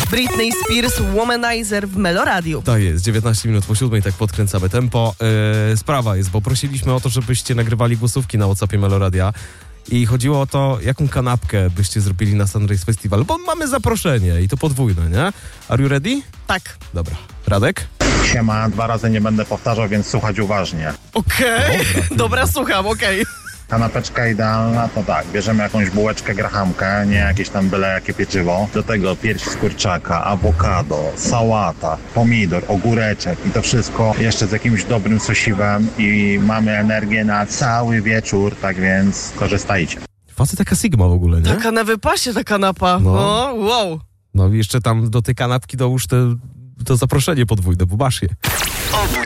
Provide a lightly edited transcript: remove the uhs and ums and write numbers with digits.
Britney Spears, Womanizer w Meloradiu. To jest, 19 minut po 7, tak podkręcamy tempo. Sprawa jest, bo prosiliśmy o to, żebyście nagrywali głosówki na WhatsAppie Meloradia i chodziło o to, jaką kanapkę byście zrobili na Sunrise Festival, bo mamy zaproszenie i to podwójne, nie? Are you ready? Tak. Dobra. Radek? Siema, 2 razy nie będę powtarzał, więc słuchać uważnie. Okej. Dobra, słucham, okej. Kanapeczka idealna to tak, bierzemy jakąś bułeczkę grahamkę, nie jakieś tam byle jakie pieczywo. Do tego pierś z kurczaka, awokado, sałata, pomidor, ogóreczek i to wszystko jeszcze z jakimś dobrym sosiwem i mamy energię na cały wieczór, tak więc korzystajcie. Facet taka Sigma w ogóle, nie? Taka na wypasie ta kanapa. No. No, wow. No i jeszcze tam do tej kanapki dołóż to zaproszenie podwójne, bo masz je.